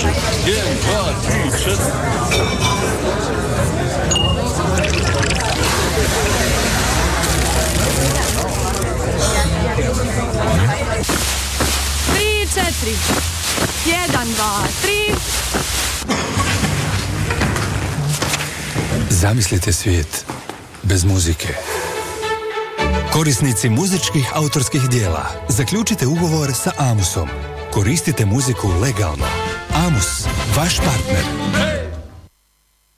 1, 2, 3, 4. Tri, četiri. 1, 2, 3. Zamislite svijet bez muzike. Korisnici muzičkih autorskih dijela, zaključite ugovor sa Amusom. Koristite muziku legalno. Amus, vaš partner.